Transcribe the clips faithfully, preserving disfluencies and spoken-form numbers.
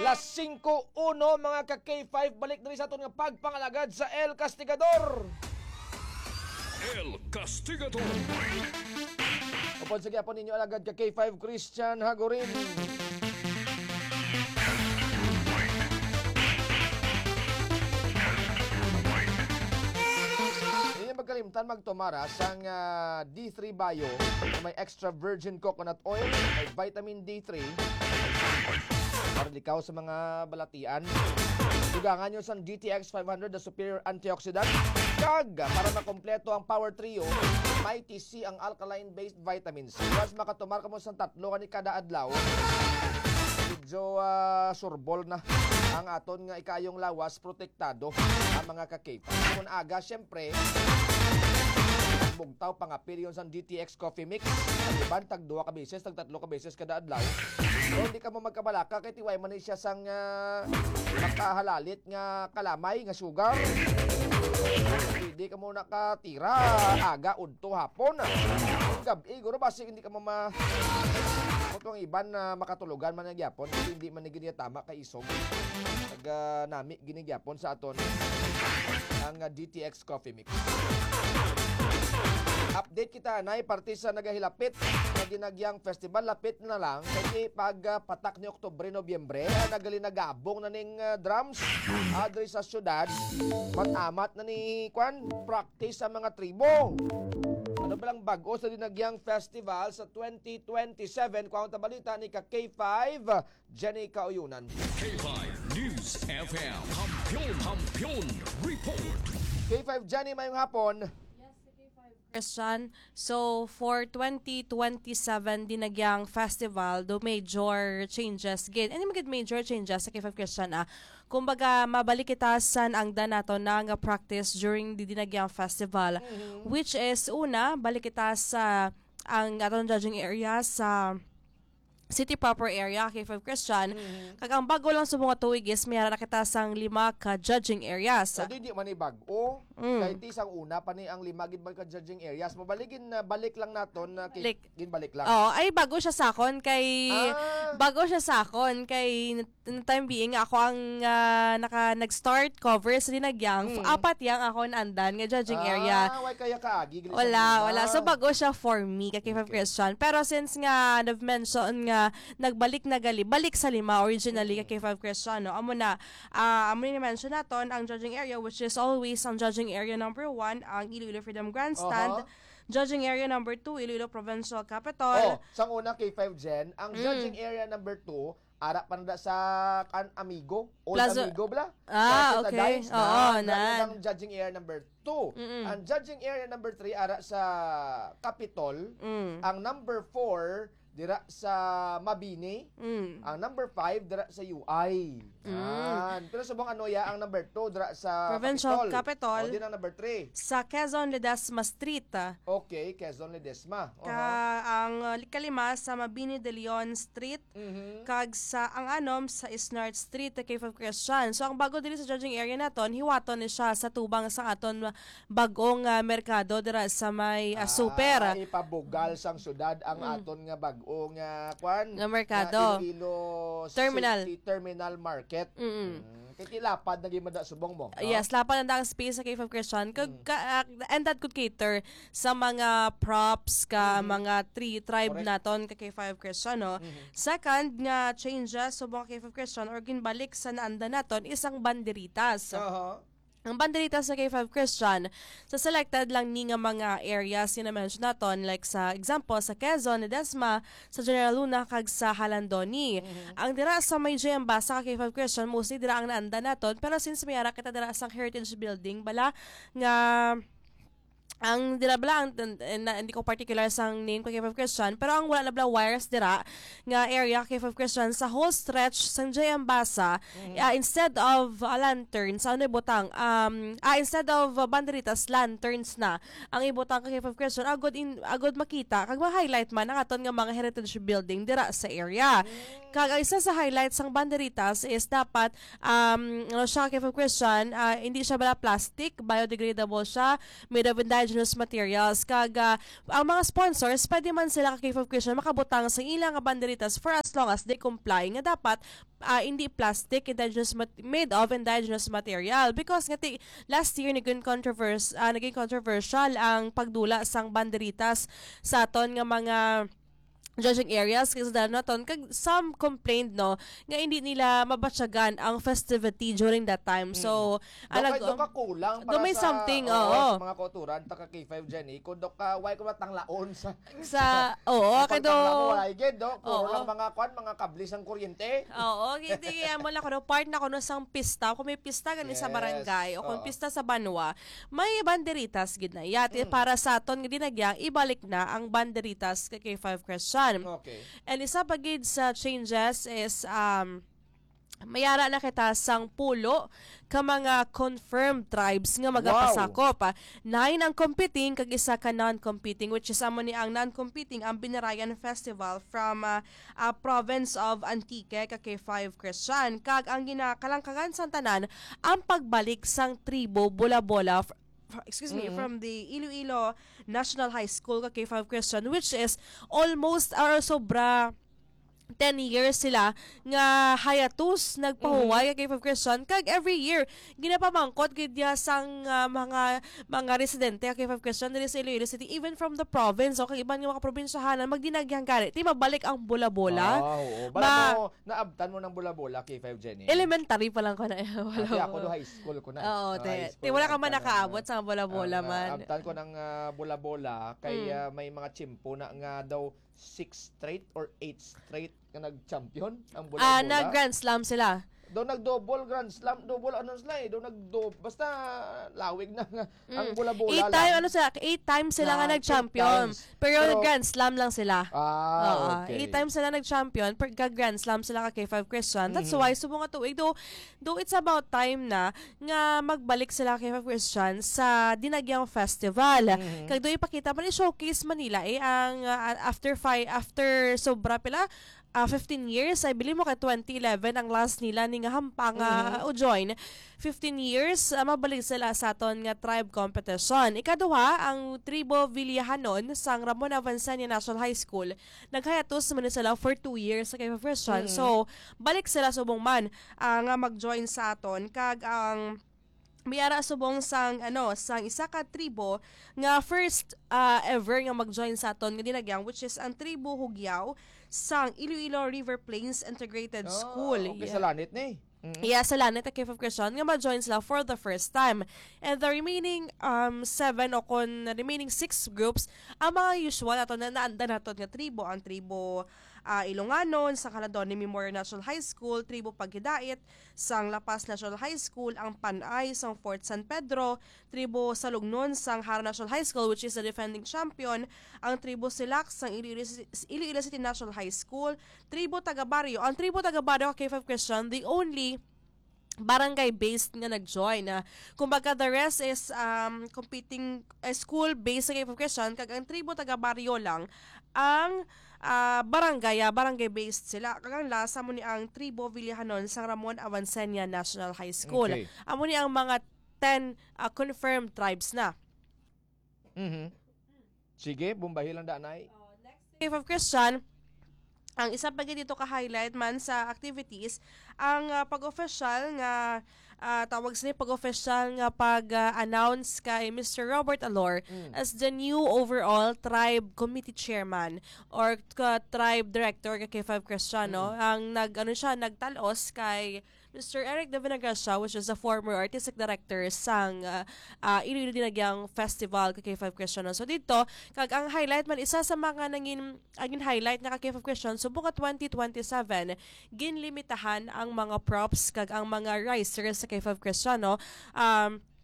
Las singko uno mga ka K five, balik na rin sa aton nga pagpangalagad sa El Castigador. El Castigador. Upon sige po ninyo alagad ka K five Christian Hagorin. Hindi magkalimtan magtumara sang uh, D three Bio na may extra virgin coconut oil, may vitamin D three para likaw sa mga balatian. Dugangan nyo sa G T X five hundred, the superior antioxidant. Kag, para makompleto ang Power Trio, may T C ang alkaline-based vitamins. Once makatumar ka mo sa tatlo ni kada adlaw, medyo uh, surbol na ang aton nga ikayong lawas protektado ang mga kakip. Kung aga, syempre, bugtaw pangapil yun sa D T X Coffee Mix. Ang iban, tag duwa ka beses, tag tatlo ka beses kada adlaw. So, hindi ka mo magkabalaka, kay tiway man siya sang uh, makahalalit nga kalamay, nga sugar. Hindi ka mo nakatira, aga, udto, hapon. Gabi, guro, basi hindi ka mo ma... Kung iban na uh, makatulugan man nagyapon, hindi man naging tama kay isog. Nag uh, nami ginigyapon sa aton ang uh, D T X Coffee Mix. Update kita na parte sa nagahilapit na ginagyang festival, lapit na lang kasi pag uh, patak ni Oktubre, Nobyembre, uh, nagali nagabong na ning uh, drums adre sa syudad, matamat na ni Kwan practice sa mga tribo. Ano ba lang bago sa dinagyang festival sa twenty twenty-seven? Kung ang tabalita ni ka K five, Jenny Kauyunan. K five News F M. Hampion, Hampion Report. K five, Jenny, mayong hapon. Christian. So, for twenty twenty-seven, dinagyang festival, do major changes. Again, any magid major changes sa K five Christian, ah. Kumbaga, mabalikitasan ang danato na nga practice during the dinagyang festival. Mm-hmm. Which is, una, balikitas sa uh, ang atong judging area sa city proper area, K five Christian. Mm-hmm. Kagang bago lang sa mga tuwig is mayara na kita sang lima ka judging areas. So, di man ni bago. Mm. Kahit isang una pa ni ang lima gid ka judging areas. Mabaligin na balik lang naton na like, gin balik lang. Oh, ay bago siya sa akon kay ah. bago siya sa akon kay time being ako ang uh, naka nag-start cover sa dinagyang mm. apat yang akon andan nga judging ah, area. Ah, why kaya kaagi? Wala, wala. So bago siya for me kay K five okay. Christian. Pero since nga na-mention nga nagbalik na gali, balik sa lima originally kay K five Christian, no? Amo na, uh, amo na mention naton ang judging area which is always ang judging area number one, ang Iloilo Freedom Grandstand. Uh-huh. Judging area number two, Iloilo Provincial Capital. Oh, sang una K five Gen, ang mm. judging area number two, ara pa na sa kan Amigo, Old Plaza, Amigo bla. Ah, okay. Oo, na. Ang judging area number two. Mm-mm. Ang judging area number three, ara sa Capitol. Mm. Ang number four, dira sa Mabini. Mm. Ang number five, dira sa U I. Mm. Pero subong Anoya, ang number two, dira sa Provincial Capitol. Capital. O din ang number three. Sa Quezon Ledesma Street. Okay, Quezon Ledesma. Uh-huh. Ka, ang uh, kalima sa Mabini de Leon Street. Mm-hmm. Kag sa ang anom sa Isnard Street, K five Christian. So ang bago dili sa judging area naton, hiwaton ni siya sa tubang sa aton bagong uh, merkado dira sa may uh, super. Ah, ipabugal sang syudad ang mm. aton nga bag o nga kwan nga merkado Iloilo terminal City Terminal Market. Mm. Mm. Kay lapad naging mada subong mo. No? Yes, lapad na ang space sa K five Christian. Kag mm. ka, uh, and that could cater sa mga props ka mm-hmm. mga tree tribe correct. Naton ka K five Christian, no. Mm-hmm. Second nga changes subong K five Christian or ginbalik sa naanda naton isang banderitas. Uh-huh. Ang banderitas sa K five Christian, sa selected lang ni nga mga areas na mention naton, like sa example, sa Quezon, Ledesma, sa General Luna, kag sa Halandoni. Mm-hmm. Ang dira sa may Jemba sa K five Christian, mostly dira ang naanda naton, pero since mayara kita dira sa Heritage Building, bala, nga ang dira bala, ang, na, hindi ko particular sang name ko K five Christian, pero ang wala na bala wires dira nga area K five Christian sa whole stretch sang Jayambasa, mm-hmm. uh, instead of uh, lanterns, ano ibutang um uh, instead of uh, banderitas, lanterns na ang ibutang K five Christian, agod in agod makita kag ma-highlight man ang aton nga mga heritage building dira sa area. Mm-hmm. Kag ang isa sa highlights ng banderitas is dapat um ano siya K five Christian, ah, hindi siya bala plastic, biodegradable siya, made of indigenous materials. Kag ah, ang mga sponsors pwede man sila ka K five Christian makabutang sa ilang nga banderitas for as long as they comply nga dapat ah, hindi plastic, indigenous mat- made of indigenous material, because nga ti- last year naging controversial uh, naging controversial ang pagdula sang banderitas sa aton nga mga judging areas kasi dahil naton kag some complained no nga hindi nila mabatyagan ang festivity during that time. So Alag, alag do ka kulang do para may sa, something, oo, oo. sa mga koturan taka K five Jenny kung do ka why ko matang laon sa sa oo kay do why gid do puro Oo. lang mga kwan mga kablis ng kuryente. Oo, hindi kaya mo lang ko part na ko no sang pista. Kung may pista gani sa Yes, barangay o kung oo. pista sa Banwa, may banderitas gid na. Yati Mm. para sa aton nga dinagyang ibalik na ang banderitas kay K five Christian. Okay. And isa pa gid sa changes is um mayara na kita sang pulo ka mga confirmed tribes nga magapasakop. Ah. Nine ang competing kag isa ka non-competing, which is amo ni ang non-competing ang Binarayan Festival from uh, uh, province of Antique ka K five Christian. Kag ang ginakalangkagan sa tanan ang pagbalik sang tribo Bola-Bola f- f- excuse me, Mhm. from the Iloilo National High School ka K five Christian, which is almost or sobra ten years sila nga hayatus nagpahuway mm-hmm. kay K five Christian. Kag every year ginapamangkot gid ya sang uh, mga mga residente kay K five Christian diri sa Iloilo City, even from the province o kag iban nga mga probinsyahanan magdinagyang gani ti mabalik ang bola-bola. Ah, oo. Bala Ma- mo naabtan mo ng bola-bola K five Jenny. Elementary pa lang ko na wala. Kasi ako do high school ko na. Oo, Ah, te. high school Te wala ka na man abtan nakaabot ng, sa bola-bola ah, man. Abtan ko ng ah, bola-bola kay Mm. ah, may mga chimpo na nga daw six straight or eight straight nga nag-champion ang bola-bola. Ah, nag Grand Slam sila. Daw nag-double Grand Slam, double ano sila eh, daw nag-double, basta lawig na nga ang Mm. bola-bola Eight lang. time, ano sila, eight times sila nga Ah, nag-champion. eight times. Pero, Pero- Grand Slam lang sila. Ah, Oo, okay. eight times sila nag-champion, per Grand Slam sila ka K five Christian. That's Mhm. why subong nga tuig, though, though it's about time na nga magbalik sila K five Christian sa Dinagyang Festival. Mhm. Kag doon ipakita man i-showcase Manila eh ang uh, after five after sobra pila uh, fifteen years, I believe mo kay twenty eleven ang last nila ni nga hampang uh, o join. fifteen years, uh, mabalik sila sa aton nga tribe competition. Ikaduha, ang Tribo Villahanon sang Ramon Avancenia National High School. Naghayatos man sila for two years sa K five Christian. Mhm. So, balik sila subong man uh, nga mag-join sa aton. Kag ang mayara subong sang ano sang isa ka tribo nga first uh, ever nga mag-join sa aton nga dinagyang, which is ang Tribo Hugyaw sang Iloilo River Plains Integrated Ah, School. Okay, Yeah. sa lanit ni. Mhm. Yeah, sa Lanet at K five Christian nga ma-join sila for the first time. And the remaining um seven o kon remaining six groups, ang mga usual nato na naanda nato nga tribo, ang tribo uh, Ilonganon, sa Caladoni Memorial National High School, tribo Paghidait, sang La Paz National High School, ang Panay, sang Fort San Pedro, tribo Salugnon, sang Hara National High School, which is the defending champion, ang tribo Silak, sang Iloilo Iloilo City National High School, tribo Tagabaryo. Ang tribo Tagabaryo K five Christian, the only barangay-based nga nag-join. Uh, kumbaga, the rest is um, competing uh, school-based sa K five Christian, kag ang tribo Tagabaryo lang ang uh, barangay, uh, barangay-based sila. Kag ang lasa mo ni ang tribo Villahanon sa Ramon Avancenia National High School. Okay. Amo ni ang mga ten uh, confirmed tribes na. Mhm. Sige, bumbahi lang danay. K five Christian, ang isa pa gid dito ka-highlight man sa activities, ang uh, pag-official nga uh, tawag sila pag-official nga pag-announce kay Mister Robert Alor Mm. as the new overall tribe committee chairman or ka, tribe director kay K five Christian, no? Ang nag ano siya nagtalos kay Mister Eric De Vinagracia, which is the former artistic director sang uh, uh, Iloilo Dinagyang Festival kay K five Christian. So dito, kag ang highlight man isa sa mga nangin agin highlight nga kay K five Christian subong ka twenty twenty-seven ginlimitahan ang mga props kag ang mga risers sa K five Christian, no? Um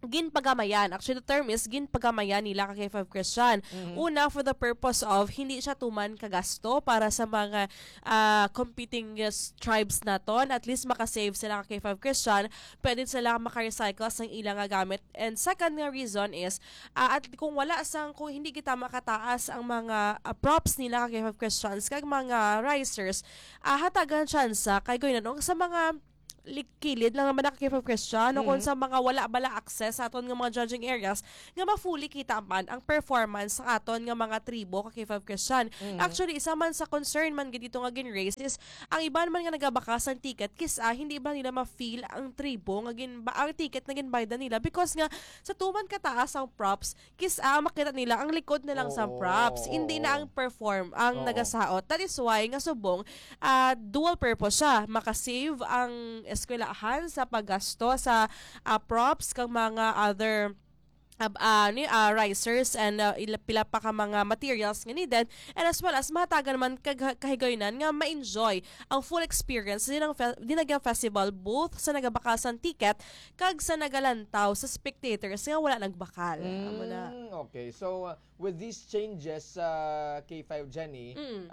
ginpagamayan. Actually, the term is ginpagamayan nila ka K five Christian. Mhm. Una, for the purpose of hindi siya tuman kagasto para sa mga ah, competing uh, tribes naton. At least makasave sila ka K five Christian. Pwede sila makarecycle sa ilang nga gamit. And second nga reason is, ah, at kung wala sang, kung hindi kita makataas ang mga ah, props nila ka K five Christians, kag mga risers, ah, hatagan chance kay goy nanong sa mga likilid lang naman na K five Christian o kung sa mga wala bala access sa aton nga mga judging areas nga ma-fully kita man ang performance sa aton nga mga tribo ka K five Christian. Actually, isa man sa concern man gid dito nga gin-raise is ang iban man nga nagabakas ang ticket kisa hindi ba nila ma-feel ang tribo nga gin ang ticket na ginbayad nila because nga sa tuman kataas ang props kisa makita nila ang likod na lang sa Oo, props, oo, hindi oo. na ang perform Oo. ang nagasaot. That is why nga subong ah, dual purpose siya, makasave ang eskwelahan sa paggasto sa ah, props kang mga other uh, uh, ni uh, risers and uh, ila- pila pa ka mga materials nga needed, and as well as matagan man kag- kahigayonan nga ma-enjoy ang full experience din ang fe- dinagyang festival both sa nagabakasan ticket kag sa nagalantaw sa spectators nga wala nagbakal. Amo na. Mm, okay. So, uh, with these changes sa K five Jenny, Mm.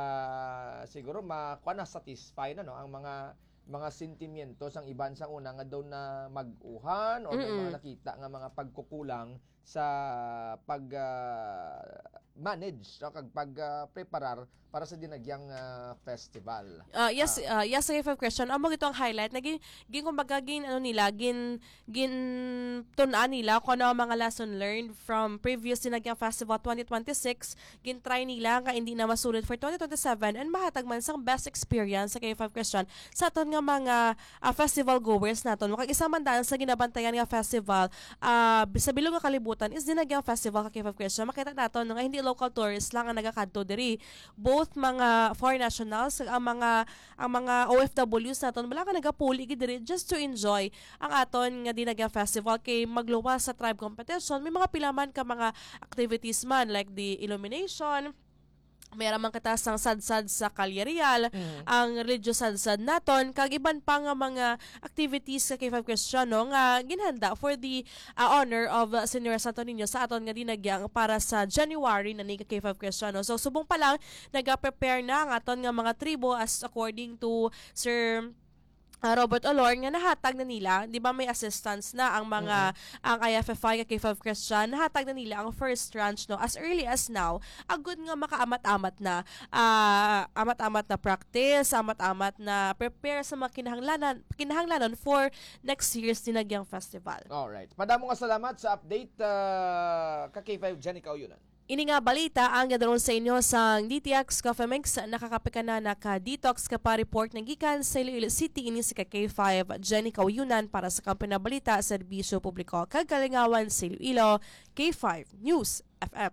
ah, siguro makuha na satisfy na no ang mga mga sentimientos ang iban sa una nga daw na mag-uhan o may Mm-mm. mga nakita nga mga pagkukulang sa pag ah, manage o kag pag ah, preparar para sa dinagyang ah, festival. Uh, yes, uh, yes, K five question. Amo gito ang highlight na gin, gin kumbaga gin ano nila, gin gin tun-an nila kung ano ang mga lesson learned from previous Dinagyang Festival twenty twenty-six. Gin try nila nga hindi na masulit for twenty twenty-seven and mahatag man sang best experience sa K five question sa aton nga mga uh, festival goers naton. Kag isa man daan sa ginabantayan nga festival uh, sa bilog nga kalibutan is Dinagyang Festival ka K five question. Makita naton nga hindi local tourists lang ang nagakadto diri. Both mga foreign nationals, ang mga ang mga O F Ws naton wala ka nagapuli gid diri just to enjoy ang aton nga Dinagyang Festival kay magluwas sa tribe competition. May mga pilaman ka mga activities man like the illumination, mayroon man katas ang sadsad sa Calyarial, ang religious sadsad naton, kag iban pa nga mga activities sa K five Cristiano nga ginhanda for the uh, honor of uh, Senior Santo Niño sa aton nga dinagyang para sa January na ni K five Cristiano. So subong pa lang naga-prepare na ang aton nga mga tribo as according to Sir Uh, Robert Olor nga nahatag na nila, 'di ba may assistance na ang mga ang I F F I kay K five Christian, nahatag na nila ang first tranche no as early as now. Agud nga makaamat-amat na uh, amat-amat na practice, amat-amat na prepare sa mga kinahanglanan kinahanglanon for next year's Dinagyang Festival. Alright. Madamo nga salamat sa update uh, ka K five Jenny Kauyunan. Ini nga balita ang gadaron sa inyo sa D T X Coffee Mix, nakakapika na naka-detox ka pa report ng gikan sa Iloilo City ini si K five Jenny Kauyunan para sa Kampi na Balita, Serbisyo Publiko kagalingawan sa Iloilo, K five News F M.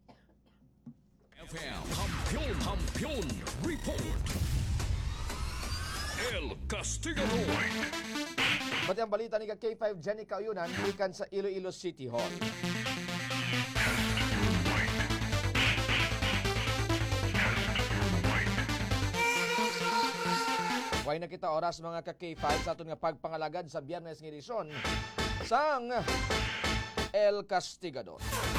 F M Kampiyon Kampiyon Report. El Castigano. Pati ang balita ni ka K five Jenny Kauyunan gikan sa Iloilo City Hall. Way na kita oras mga ka K five sa aton nga pagpangalagad sa Biyernes nga edisyon sang El Castigador.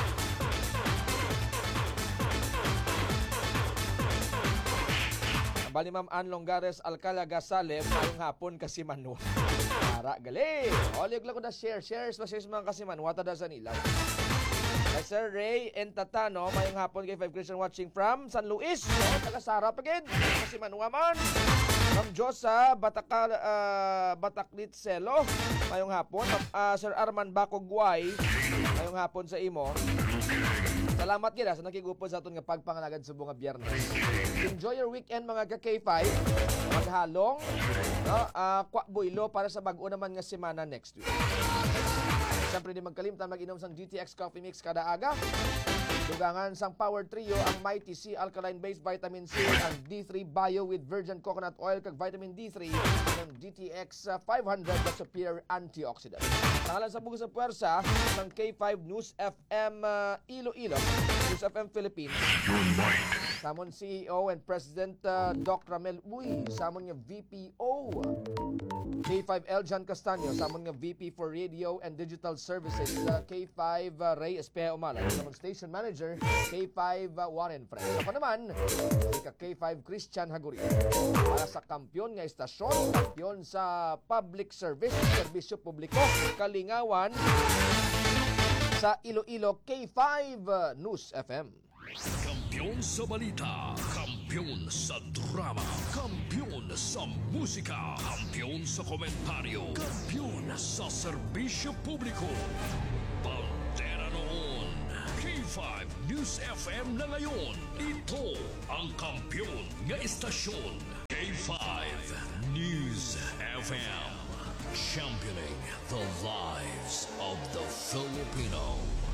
Bali Ma'am Ann Longares Alcalaga Salem ngayong hapon kasi Manuel. Para gali. Olig lang ko na share. Shares pa shares mga kasi Manuel. Wata da sa nilaw. Kay Sir Ray Entatano, mayong hapon kay five Christian watching from San Luis. Oh, taga Sara pagid. Kasi Manuel man. Ma'am Josa Batakal uh, Bataklit Selo, mayong hapon. Uh, Sir Arman Bakogway, mayong hapon sa imo. Salamat gid sa nakigupod sa aton nga pagpangalagad sa bunga Biyernes. Enjoy your weekend mga ka K five. Maghalong no, uh, kwa builo para sa bag-o naman nga semana next week. Siyempre di magkalimtan mag-inom sang G T X Coffee Mix kada aga. Dugangan sang Power Trio ang Mighty C Alkaline-based Vitamin C, ang D three Bio with Virgin Coconut Oil kag Vitamin D three, ang G T X uh, five hundred na superior antioxidant. Tangalan sa bugos sa puwersa ng K five News F M uh, Iloilo, News F M Philippines. Samon C E O and President uh, Doc Ramel Uy. Samon nga V P O. K five Eljan Castaño. Samon nga V P for Radio and Digital Services. Uh, K five uh, Ray Espea Umala. Samon Station Manager. K five uh, Warren Fred. Ako naman, ika K five Christian Haguri. Para sa kampyon nga istasyon, kampyon sa public service, serbisyo publiko, kalingawan sa Iloilo K five uh, News F M. Kampiyon sa balita, kampiyon sa drama, kampiyon sa musika, kampiyon sa komentaryo, kampiyon sa serbisyo publiko. Pantera noon, K five News F M na ngayon. Ito ang kampiyon nga istasyon. K five News F M, championing the lives of the Filipino.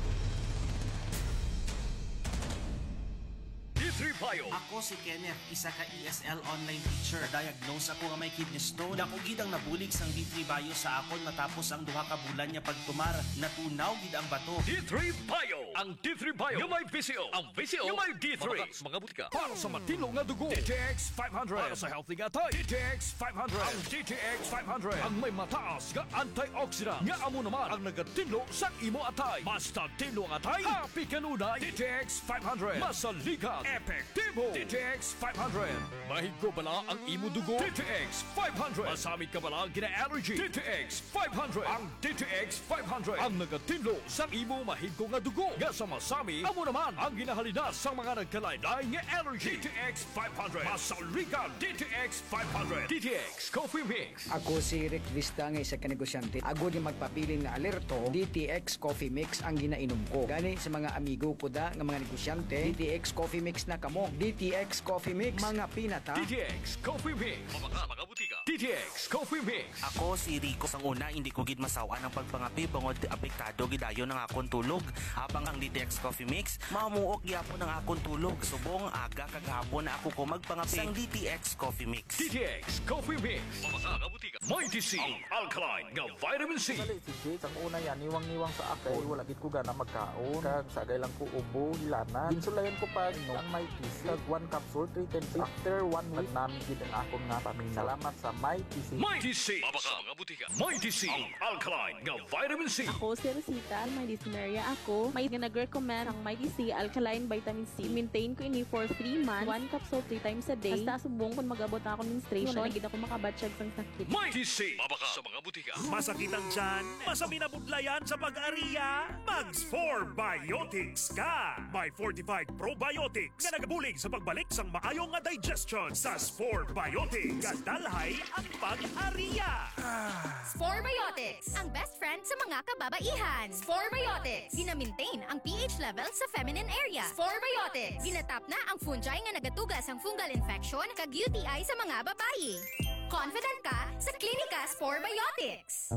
Payo. Ako si Kenneth, isa ka E S L online teacher. Diagnose ako nga may kidney stone. Dako gid ang nabulig sang D three Bayo sa akon matapos ang duha ka bulan niya pagtumar. Natunaw gid ang bato. D three Bayo. Ang D three Bayo nga may P C O. Ang P C O nga may D three. Mga, mga butika. Para sa matino nga dugo. D T X five hundred. Para sa healthy nga tay. D T X five hundred. Ang D T X five hundred. Ang may mataas nga antioxidant. Nga amo naman ang nagatinlo sa imo atay. Basta tinlo ang atay. Happy kanunay. D T X five hundred. Masaligan. Epektibo. D T X five hundred. Mahigko bala ang imo dugo. D T X five hundred. Masamit ka bala gina-allergy. D T X five hundred. Ang D T X five hundred. Ang nagatinlo sa imo mahigko nga dugo. Nga sa masami, amo naman ang ginahalina sa mga nagkalaylay nga allergy. D T X five hundred. Masaligan. D T X five hundred. D T X Coffee Mix. Ako si Rick Vista nga isa ka negosyante. Ako di magpapiling na alerto, D T X Coffee Mix ang ginainom ko. Gani sa mga amigo ko da nga mga negosyante, D T X Coffee Mix na kamo. D T X Coffee Mix, mga pinata. D T X Coffee Mix. Mga mga butika. D T X Coffee Mix. Ako si Rico. Sang una, hindi ko gid masawa ng pagpangapi bangod apektado gidayon ng akong tulog. Habang ang D T X Coffee Mix, mamuok gyapon ng akong tulog. Subong aga kagahapon na ako ko magpangapi sang D T X Coffee Mix. D T X Coffee Mix. Mga mga butika. Mighty C. Ang alkaline nga vitamin C. Dali si Jake, ang una yan, niwang-niwang sa ako. Wala gid ko gana magkaon. Kag sagay lang ko ubo, hilanan. Ginsulayan ko pa no, ang may T C. Kag one capsule, three ten C. After one week, namin gid ang akong nga paminaw. Salamat sa may T C. Mighty C. Mga mga butika. Mighty C. Ang alkaline nga vitamin C. Ako si Rosita, may dysuria ako. May nag-recommend ang Mighty C Alkaline Vitamin C. Maintain ko ini for three months. One capsule three times a day. Basta subong kung mag-abot na ako menstruation. Wala gid ako makabatsyag sang sakit. Mighty C. Mga sa mga butika. Masakit ang tiyan, masami na budlayan sa pag-ariya, Mags four Biotics ka! May fortified probiotics na nagabulig sa pagbalik sang maayong nga digestion sa Spore Biotics. Kadalhay ang pag-ariya! Spore Biotics, ang best friend sa mga kababaihan. Spore Biotics, gina-maintain ang pH level sa feminine area. Spore Biotics, ginatap na ang fungi nga nagatugas ang fungal infection kag U T I sa mga babayi. Confident ka sa Klinika Spore Biotics.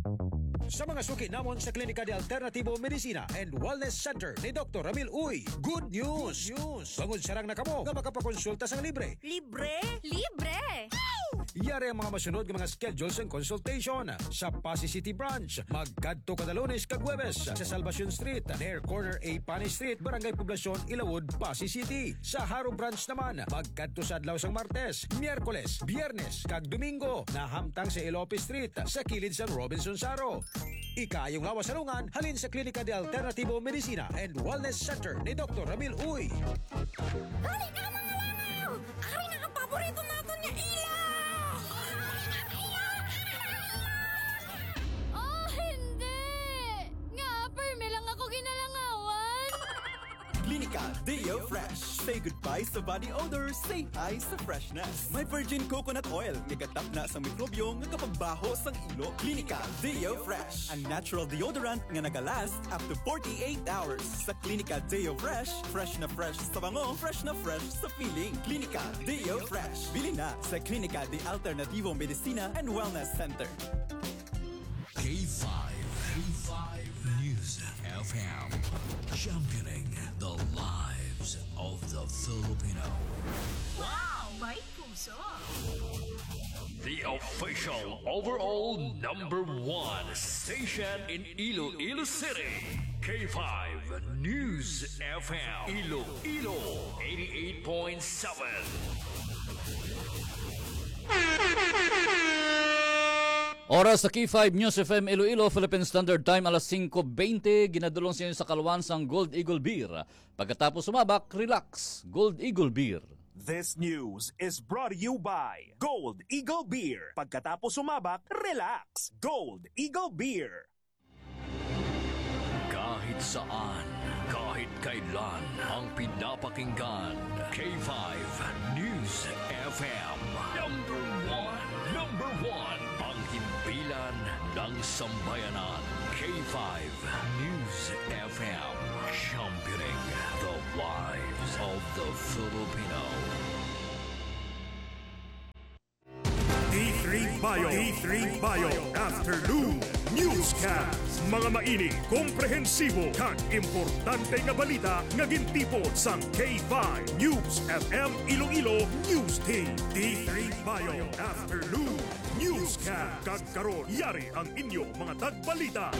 Sa mga suki namon sa Klinika de Alternativo Medicina and Wellness Center ni Doctor Ramil Uy, good news! Good news! Bangod sarang na kamo nga makapakonsulta sang libre. Libre? Libre! Yari ang mga masunod ng mga schedules and consultation sa Pasay City Branch. Magkadto kada Lunes kag Huwebes sa Salvacion Street, near corner A Pani Street, Barangay Poblacion, Ilawod, Pasay City. Sa Haro Branch naman, magkadto sa adlaw sang Martes, Miyerkules, Biyernes kag Domingo na hamtang sa Ilope Street sa kilid sang Robinson Saro. Ikayong lawas salungan halin sa Klinika de Alternativo Medicina and Wellness Center ni Doctor Ramil Uy. Hali ka mga langaw! Ari na ang paborito natin niya ila! Oh, hindi! Nga, perme lang ako ginalangawan! Klinika Deo Fresh. Say goodbye sa body odor, say hi sa freshness. May virgin coconut oil, nigatap na sa mikrobyo nga kapagbaho sang ilo. Klinika Deo Fresh, ang natural deodorant nga nagalast up to forty-eight hours. Sa Klinika Deo Fresh, fresh na fresh sa bango, fresh na fresh sa feeling. Klinika Deo Fresh. Bili na sa Klinika de Alternativo Medicina and Wellness Center. K five. K five News F M. Championing the lives of the Filipino. Wow! May puso! The The official overall number one station in Iloilo City. K five News F M. Iloilo eighty-eight point seven. Oras sa K five News F M Iloilo, Philippine Standard Time, alas singko twenty, ginadulong sa inyo sa kalwan sang Gold Eagle Beer. Pagkatapos sumabak, relax, Gold Eagle Beer. This news is brought to you by Gold Eagle Beer. Pagkatapos sumabak, relax. Gold Eagle Beer. Kahit saan, kahit kailan, ang pinapakinggan. K five News F M. Number one. Number one. Ang himpilan ng sambayanan. K five News F M. Championing the lives of the Filipino. D three Bio. D three Bio. Afternoon Newscast. Mga mainit, komprehensibo, kag importante nga balita nga gintipon sa K five News F M Iloilo News Team. D three Bio. Afternoon Newscast. Kag karon yari ang inyo mga tagbalita.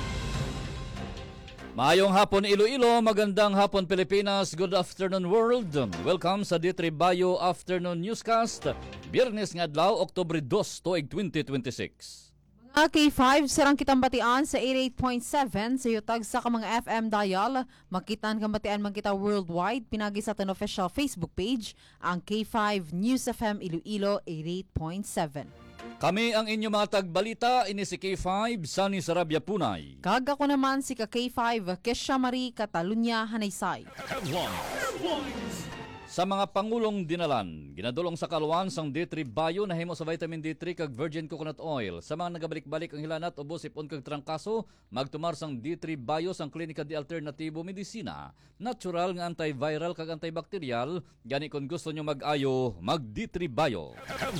Maayong hapon Iloilo, magandang hapon Pilipinas, good afternoon world. Welcome sa D three Bio Afternoon Newscast. Biyernes nga adlaw, Oktubre two, tuig twenty twenty-six. Mga K five, sarang kitang batian sa eighty-eight point seven sa yutag sa ka mga F M dial. Makitaan kang batian man kita worldwide, pinagi sa ating official Facebook page, ang K five News F M Iloilo eighty-eight point seven. Kami ang inyong mga tagbalita, ini si K five, Sunny Sarabia Punay. Kag ako naman si ka K five, Kesha Marie Catalunya Hanaysay. Sa mga pangulong dinalan, ginadulong sa kalwan sang D three Bio na himo sa vitamin D three kag virgin coconut oil. Sa mga nagabalik-balik ang hilanat o bosipon kag trangkaso, magtumar sang D three Bio sang Klinika de Alternatibo Medicina. Natural nga antiviral kag antibacterial, gani kung gusto nyo mag-ayo, mag D three Bio.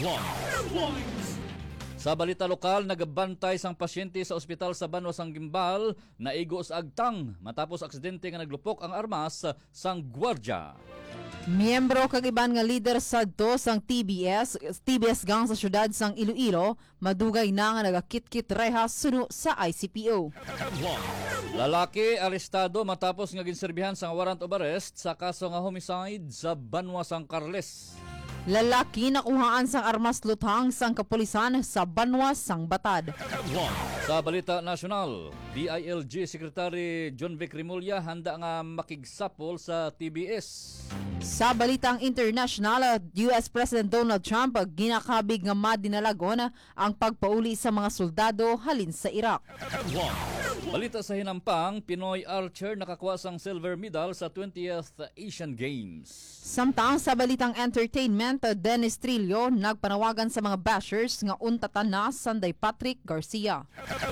Sa balita lokal, nagabantay sang pasyente sa ospital sa Banwa sang Gimbal, naigo sa agtang matapos aksidente nga naglupok ang armas sang gwardya. Miyembro kag iban nga leader sa do sang T B S, T B S gang sa syudad sang Iloilo, madugay na nga nagakit-kit rehas suno sa I C P O. Lalaki arestado matapos nga ginserbihan sang warrant of arrest sa kaso nga homicide sa Banwa sang Carles. Lalaki nakuhaan sang armas luthang sang kapulisan sa Banwa sang Batad. Sa balita nasyonal, D I L G Secretary John Vic Rimulya handa nga makigsapol sa T B S. Sa balitang international, U S President Donald Trump ginakabig nga madinalagon ang pagpauli sa mga soldado halin sa Iraq. Balita sa hinampang, Pinoy archer nakakuha sang silver medal sa twentieth Asian Games. Samtang sa balitang entertainment, Dennis Trillo nagpanawagan sa mga bashers nga untatan na Sanday Patrick Garcia.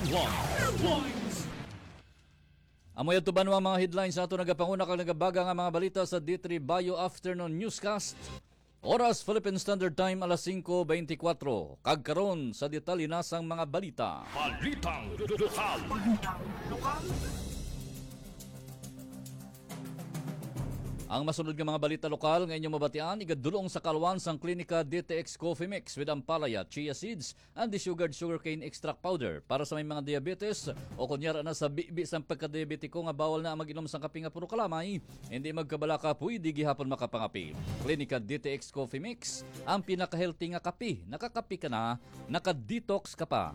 Amoy atuban ang mga headlines sa ato nagapanguna kag nagabaga nga mga balita sa D three Bio Afternoon Newscast. Oras Philippine Standard Time alas singko twenty-four. Kag karon sa detalye na sang mga balita. Balitang lokal. Balitang lokal. Ang masunod nga mga balita lokal nga inyong mabatian, igadulong sa kalwan sang Klinika D T X Coffee Mix with ampalaya, chia seeds, and the sugared sugarcane extract powder para sa may mga diabetes o kunyara na sa bibi sang pagka-diabetiko nga bawal na mag-inom sang kape nga puro kalamay, hindi magkabalaka pwede gihapon makapangapi. Klinika D T X Coffee Mix, ang pinaka-healthy nga kape. Nakakapi ka na, naka-detox ka pa.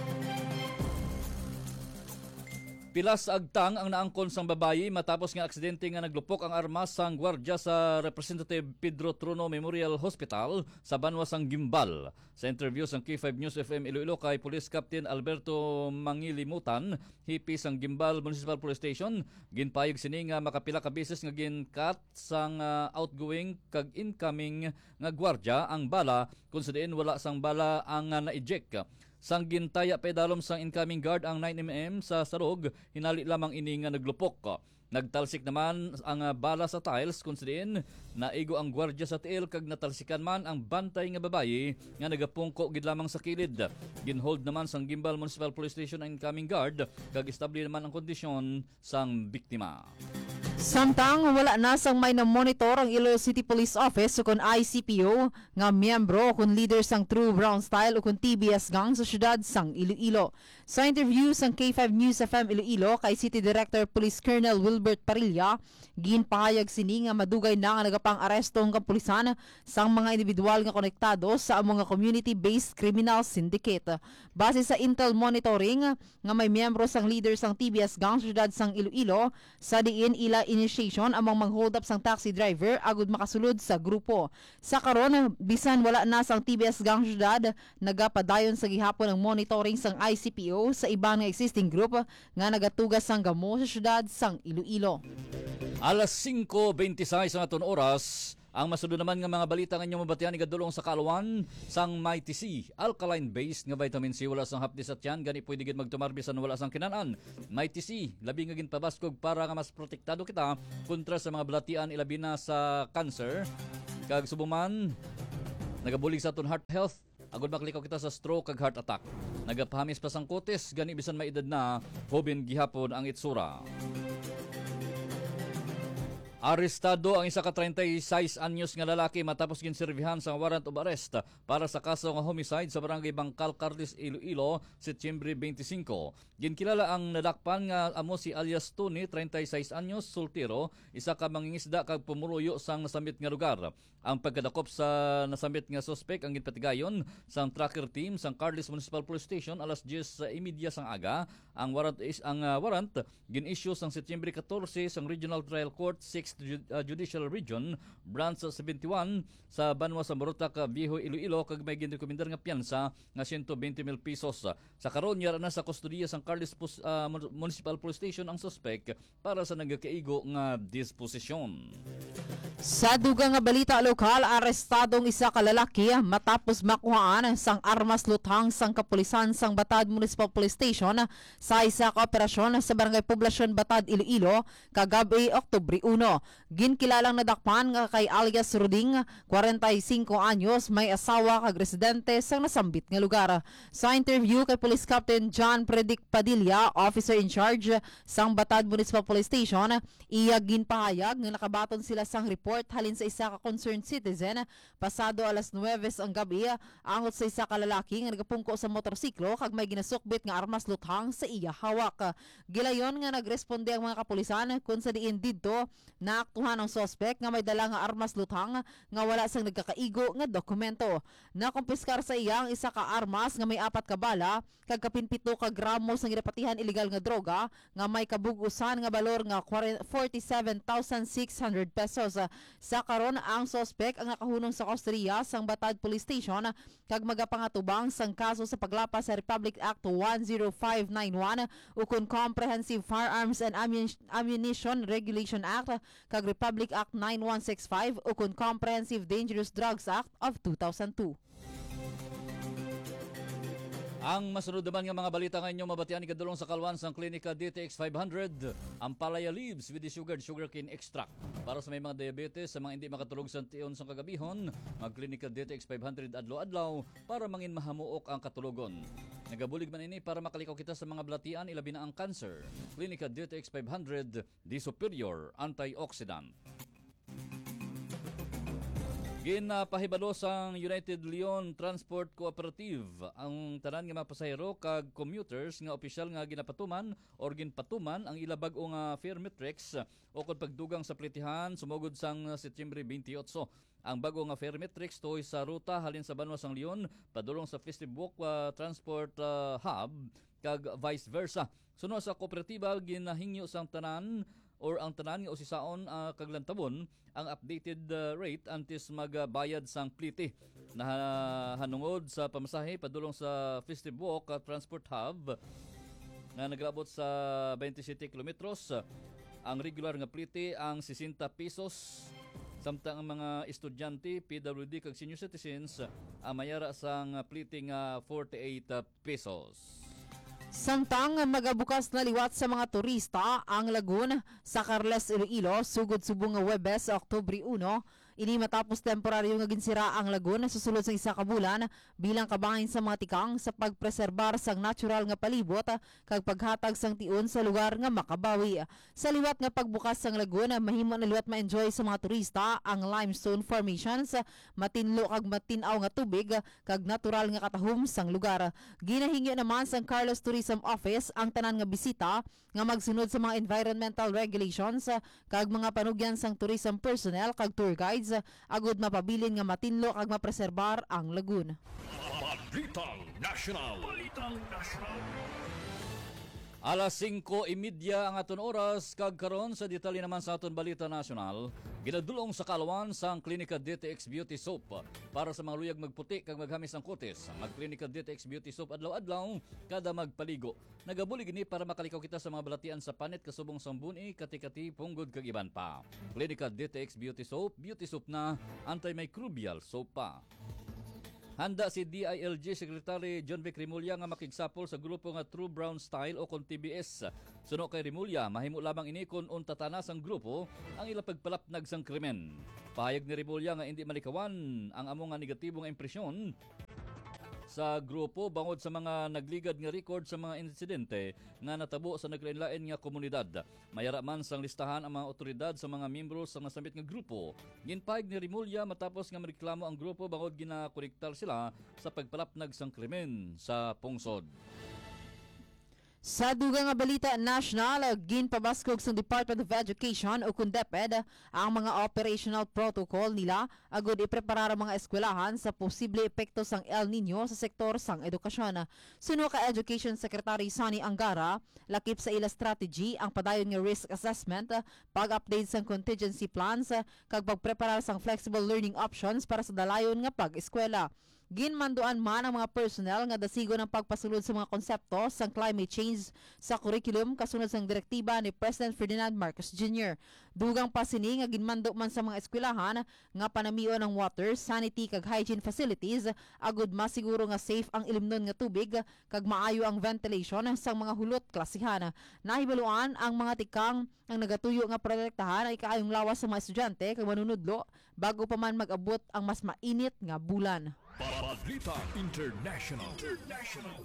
Pilas sa agtang ang naangkon sang babayi matapos nga aksidente nga naglupok ang armas sang gwardya sa Representative Pedro Truno Memorial Hospital sa Banwa sang Gimbal. Sa interview sang K five News F M Iloilo kay Police Captain Alberto Mangilimutan, hipi sang Gimbal Municipal Police Station, ginpayag sini nga makapila ka beses nga ginkat sang uh, outgoing kag incoming nga gwardya ang bala kung sa diin wala sang bala ang uh, na-eject. Sang gintaya pedalom sang incoming guard ang nine millimeter sa sarog, hinali lamang ini nga naglupok. Nagtalsik naman ang uh, bala sa tiles kung sadiin naigo ang gwardya sa tiil kag natalsikan man ang bantay nga babayi nga nagapungko gid lamang sa kilid. Ginhold naman sang Gimbal Municipal Police Station ang incoming guard kag establi naman ang kondisyon sang biktima. Samtang wala na sang may na-monitor ang Iloilo City Police Office o kun I C P O nga miyembro o kun leader sang True Brown Style o kun T B S gang sa syudad sang Iloilo. Sa interview sang K five News F M Iloilo kay City Director Police Colonel Wilbert Parilla, ginpahayag sini nga madugay na nga nagapang aresto ang kapulisan sang mga individual nga konektado sa among nga community-based criminal syndicate. Base sa intel monitoring nga may miyembro sang leader sang T B S gang sa syudad sang Iloilo, sa diin ila initiation among mang-hold up sang taxi driver agud makasulod sa grupo. Sa karon bisan wala na sang T B S gang syudad, nagapadayon sa gihapon ang monitoring sang I C P O sa ibang nga existing group nga nagatugas sang gamo sa syudad sang Iloilo. Alas singko beintisay sa aton oras. Ang masunod naman nga mga balita nga inyong mabatian igadulong sa Kalawan sang Mighty C, alkaline based nga vitamin C wala sang hapdi sa tiyan gani pwede gid magtumar bisan wala sang kinanan. Mighty C labi nga ginpabaskog para nga mas protektado kita kontra sa mga balatian ilabi na sa cancer kag subuman nagabulig sa aton heart health agud maklikaw kita sa stroke kag heart attack. Nagapahamis pa sang kotes gani bisan may edad na hoben gihapon ang itsura. Arestado ang isa ka thirty-six anyos nga lalaki matapos ginserbihan sa warrant of arrest para sa kaso nga homicide sa barangay Bangkal, Carles, Iloilo, Setyembre twenty-five. Ginkilala ang nadakpan nga amo si alias Tony, thirty-six anyos, soltero, isa ka mangingisda kag pumuluyo sang nasambit nga lugar. Ang pagkadakop sa nasambit nga suspect ang ginpatigayon sang tracker team sang Carles Municipal Police Station alas diyes imedya sang aga. Ang warrant is ang uh, warrant gin-issue sang Setyembre fourteen sang Regional Trial Court sixth Judicial Region Branch seventy-one sa Banwa sa Marutak, Viejo, Iloilo kag may ginrekomendar nga piyansa nga one hundred twenty mil pesos. Sa karon yara na sa kustodiya sang Carles uh, Municipal Police Station ang suspect para sa nagakaigo nga disposisyon. Sa dugang nga balita lokal, arestadong isa ka lalaki matapos makuhaan sang armas luthang sang kapulisan sang Batad Municipal Police Station sa isa ka operasyon sa Barangay Poblasyon Batad, Iloilo kagabi Oktubre one. Ginkilalang nadakpan nga kay alias Ruding, forty-five anyos, may asawa kag residente sang nasambit nga lugar. Sa interview kay Police Captain John Predic Padilla, officer in charge sang Batad Municipal Police Station, iya ginpahayag nga nakabaton sila sang report halin sa isa ka concerned citizen pasado alas nuwebes ang gabi angot sa isa ka lalaki nga nagapungko sa motorsiklo kag may ginasukbit nga armas luthang sa iya hawak. Gilayon nga nagresponde ang mga kapulisan kun sa diin didto naaktuhan ang suspect nga may dala nga armas luthang nga wala sang nagkakaigo nga dokumento. Nakumpiskar sa iya ang isa ka armas nga may apat ka bala kag kapinpito ka gramos ng ginapatihan illegal nga droga nga may kabugusan nga balor nga forty-seven thousand six hundred pesos. Sa karon ang suspect ang nakahunong sa kustodiya sang Batad Police Station kag magapangatubang sang kaso sa paglapas sa Republic Act one oh five nine one ukon Comprehensive Firearms and Ammunition Regulation Act kag Republic Act nine one six five ukon Comprehensive Dangerous Drugs Act of two thousand two. Ang masunod naman nga mga balita ngayon mabatian ni kadulong sa Kalwan sang Klinika D T X five hundred, ang Palaya Leaves with the sugared sugarcane extract. Para sa may mga diabetes, sa mga hindi makatulog sa tiyon sa kagabihon, mag Klinika D T X five hundred adlaw-adlaw para mangin mahamuok ang katulogon. Nagabulig man ini para makalikaw kita sa mga balatian ilabi na ang cancer. Klinika D T X five hundred, the superior antioxidant. Ginapahibalo sang United Leon Transport Cooperative ang tanan nga mga pasahero kag commuters nga opisyal nga ginapatuman or ginpatuman ang ila bag-o nga fare metrics o kung pagdugang sa plitihan sumugod sang Setyembre twenty-eight. Ang bago nga fare metrics toy sa ruta halin sa Banwa sang Leon padulong sa Festive Walk uh, Transport uh, Hub kag vice versa. Suno sa kooperatiba ginahingyo sang tanan or ang tanan nga usisaon uh, kag lantabon ang updated uh, rate antes magbayad sang plite na hanungod sa pamasahe padulong sa Festive Walk uh, Transport Hub na naglabot sa twenty-seven kilometros. Ang regular nga plite ang sixty pesos samtang ang mga estudyante, P W D kag senior citizens ang mayara sang plite nga forty-eight pesos. Samtang magabukas na liwat sa mga turista ang lagoon sa Carles, Iloilo sugod subong nga Huwebes, Oktubre one, Ini matapos temporaryo nga ginsira ang lagun susulod sa isa ka bulan bilang kabahin sa mga tikang sa pagpreserbar sang natural nga palibot kag paghatag sang tion sa lugar nga makabawi. Sa liwat nga pagbukas sang lagun, mahimo na liwat ma-enjoy sa mga turista ang limestone formations, matinlo kag matinaw nga tubig kag natural nga katahom sang lugar. Ginahingi naman sang Carlos Tourism Office ang tanan nga bisita nga magsunod sa mga environmental regulations kag mga panugyan sang tourism personnel kag tour guides agud mapabilin nga matinlo kag mapreserbar ang lagun. Balitang National. Balitang National. Alas singko trenta ang aton oras, kag karon sa detalye naman sa aton balita nasyonal, ginadulong sa kalawan sang Klinika D T X Beauty Soap para sa mga luyag magputi kag maghamis ang kutis. Ang Klinika D T X Beauty Soap adlaw-adlaw kada magpaligo. Nagabulig ni para makalikaw kita sa mga balatian sa panit kasubong sambuni, kati-kati, punggod kag iban pa. Klinika D T X Beauty Soap, beauty soap na antimicrobial soap pa. Handa si D I L G Secretary John Vic Rimulya nga makigsapol sa grupo nga True Brown Style o kon T B S. Suno kay Rimulya, mahimo lamang ini kon untatanas ang grupo ang ila pagpalapnag sang krimen. Pahayag ni Rimulya nga hindi malikawan ang amo nga negatibong impresyon sa grupo bangod sa mga nagligad nga record sa mga insidente nga natabo sa naglain-lain nga komunidad. Mayara man sang listahan ang mga otoridad sa mga miyembro sa nasambit nga grupo. Ginpahayag ni Rimulya matapos nga mareklamo ang grupo bangod ginakonektar sila sa pagpalapnag sang krimen sa pungsod. Sa dugang nga balita national, ginpabaskog sa Department of Education o kun DepEd ang mga operational protocol nila agud ipreparar ang mga eskwelahan sa posible epekto sang El Nino sa sektor sang edukasyon. Suno ka Education Secretary Sonny Angara, lakip sa ila strategy ang padayon nga risk assessment, pag-update sang contingency plans kag pagpreparar sang flexible learning options para sa dalayon nga pag-eskwela. Ginmanduan man ang mga personnel nga dasigo ng pagpasulod sa mga konsepto sang climate change sa curriculum kasunod sang direktiba ni President Ferdinand Marcos Junior Dugang pasini nga ginmando man sa mga eskwelahan nga panamion ng water, sanity kag hygiene facilities agud masiguro nga safe ang ilimnon nga tubig kag maayo ang ventilation sang mga hulot klasihan. Nahibaluan ang mga tikang ang nagatuyo nga protektahan ay kaayong lawas sa mga estudyante kag manunudlo bago pa man mag-abot ang mas mainit nga bulan. Balita International. International.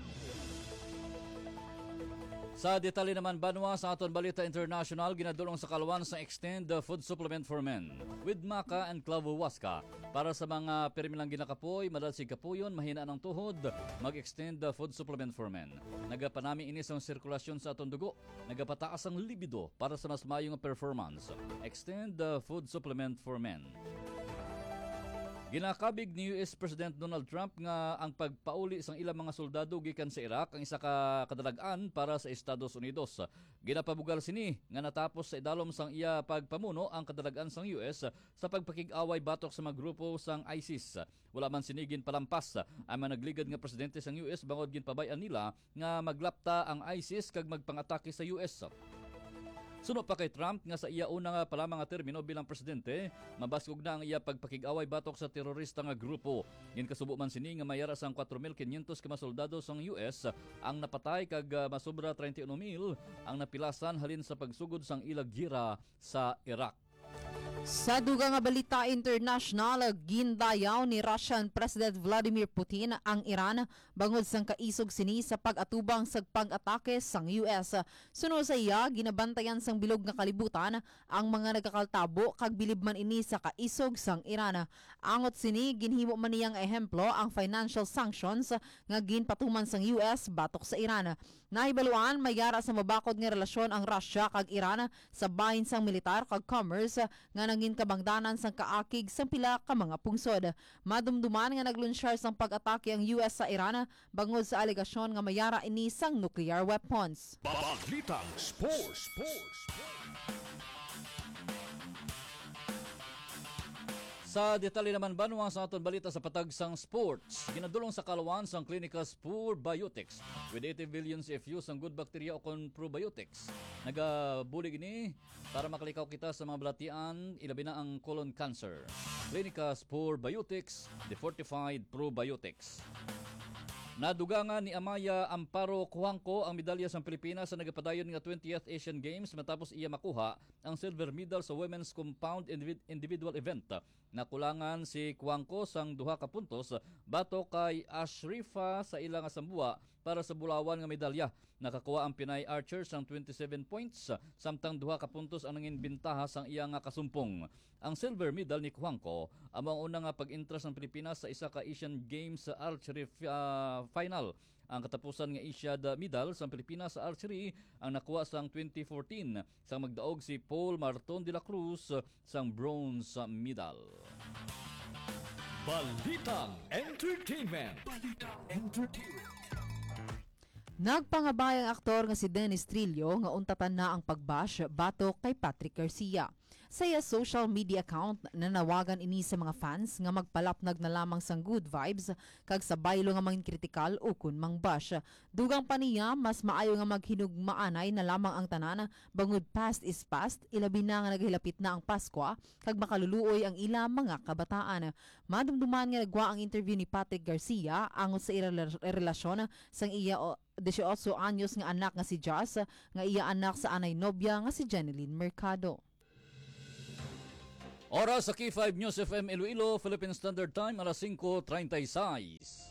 Sa detalye naman banwa sa aton balita international, ginadulong sa kalawan sa Extend the Food Supplement for Men with maca and clavo waska para sa mga permilang ginakapoy, madalsig kapuyon, mahina ng tuhod, mag-extend the food supplement for men. Nagapanami inis ang sirkulasyon sa aton dugo, nagapataas ang libido para sa mas mayong performance. Extend the food supplement for men. Ginakabig ni U S President Donald Trump nga ang pagpauli sang ilang mga soldado gikan sa Iraq ang isa ka kadalagan para sa Estados Unidos. Ginapabugal sini nga natapos sa idalom sang iya pagpamuno ang kadalagan sang U S sa pagpakig-away batok sa mga grupo sang ISIS. Wala man sinigin palampas ang mga nagligad nga presidente sang U S bangod ginpabayan nila nga maglapta ang ISIS kag magpangatake sa U S. Suno pa kay Trump nga sa iya una nga pala mga termino bilang presidente, mabaskog na ang iya pagpakig-away batok sa terorista nga grupo. Ngin kasubo man sini nga mayara sang four thousand five hundred ka mga soldado sang U S ang napatay kag uh, masobra thirty-one mil ang napilasan halin sa pagsugod sang ilag gira sa Iraq. Sa dugang nga balita international, gindayaw ni Russian President Vladimir Putin ang Iran bangod sang kaisog sini sa pag-atubang sa pag-atake sang U S. Sunod sa iya, ginabantayan sang bilog nga kalibutan ang mga nagkakaltabo kag bilib man ini sa kaisog sang Iran. Angot sini, ginhimo man niyang ehemplo ang financial sanctions nga ginpatuman sang U S batok sa Iran. Nahibaluan, mayara sa mabakod nga relasyon ang Russia kag Iran sa bahin sang militar kag commerce nga nangin kabangdanan sang kaakig sang pila ka mga pungsod. Madumduman nga naglunsyar sang pag-atake ang U S sa Iran bangod sa alegasyon nga mayara ini sang nuclear weapons. Balitang Sports. Sports. Sa detalye naman banwa sa aton balita sa patag sang sports, ginadulong sa kalawan sang Klinika Spur Biotics with eighty billion C F U sang good bacteria o kon probiotics. Nagabulig ini para makalikaw kita sa mga balatian, ilabi na ang colon cancer. Klinika Spur Biotics, the fortified probiotics. Nadugangan ni Amaya Amparo Cuangco ang medalya sa Pilipinas sa nagapadayon nga twentieth Asian Games matapos iya makuha ang silver medal sa women's compound individ- individual event. Nakulangan si Cuangco sang duha ka puntos bato kay Ashrifa sa ilang asambuwa para sa bulawan nga medalya. Nakakuha ang Pinay Archer sang twenty-seven points samtang duha ka puntos ang nangin bintaha sang iya nga kasumpong. Ang silver medal ni Cuangco among una nga pag-interest ng Pilipinas sa isa ka Asian Games archery uh, final. Ang katapusan nga Asiad medal sa Pilipinas sa archery ang nakuha sang twenty fourteen sang magdaog si Paul Marton de la Cruz sang bronze medal. Balitang Entertainment. Balitang Entertainment. Nagpangabay ang aktor nga si Dennis Trillo nga untatan na ang pagbash batok kay Patrick Garcia. Sa iya social media account, nanawagan ini sa mga fans nga magpalapnag na lamang sang good vibes kag sa baylo nga mangin kritikal o kun mang bash. Dugang pa niya, mas maayo nga maghinugmaanay na lamang ang tanan bangod past is past, ilabi na nga naghilapit na ang Pasko kag makaluluoy ang ila mga kabataan. Madumduman nga nagwa ang interview ni Patrick Garcia angot sa ila relasyon sang iya eighteen anyos nga anak nga si Jazz nga iya anak sa anay nobya nga si Jeneline Mercado. Oras sa K five News F M Iloilo, Philippine Standard Time, alas five thirty-six.